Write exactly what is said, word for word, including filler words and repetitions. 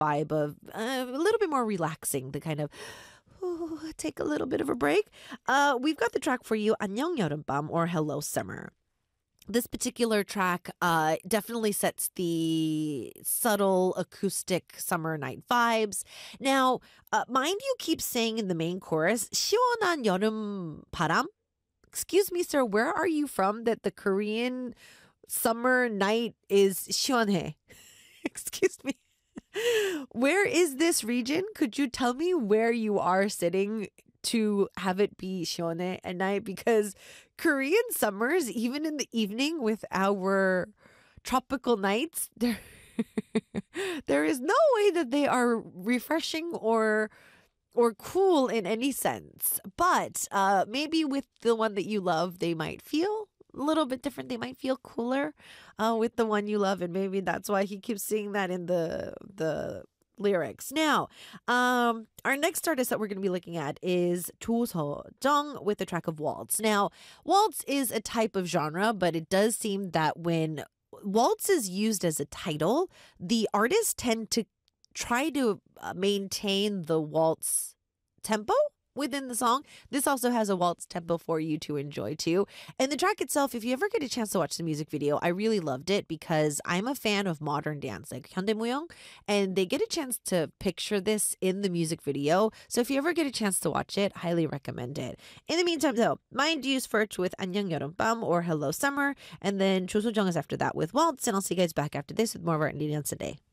vibe of uh, a little bit more relaxing, the kind of ooh, take a little bit of a break. Uh, we've got the track for you, 안녕 여름밤 or Hello Summer. This particular track uh, definitely sets the subtle acoustic summer night vibes. Now, uh, mind you keep saying in the main chorus, 시원한 여름 바람? Excuse me, sir, where are you from that the Korean summer night is 시원해? Excuse me. Where is this region? Could you tell me where you are sitting to have it be 시원해 at night? Because Korean summers, even in the evening with our tropical nights, there, there is no way that they are refreshing or or cool in any sense. But uh, maybe with the one that you love, they might feel a little bit different. They might feel cooler uh, with the one you love, and maybe that's why he keeps seeing that in the the lyrics. Now, um, our next artist that we're going to be looking at is Cho So-jung with the track of Waltz. Now, Waltz is a type of genre, but it does seem that when Waltz is used as a title, the artists tend to try to uh, maintain the waltz tempo within the song. This also has a waltz tempo for you to enjoy too. And the track itself, if you ever get a chance to watch the music video, I really loved it because I'm a fan of modern dance, like 현대무용, and they get a chance to picture this in the music video. So if you ever get a chance to watch it, highly recommend it. In the meantime, though, mind use first with 안녕 여름밤 or Hello Summer, and then Cho So-jung is after that with Waltz, and I'll see you guys back after this with more of our Indie Dance Today.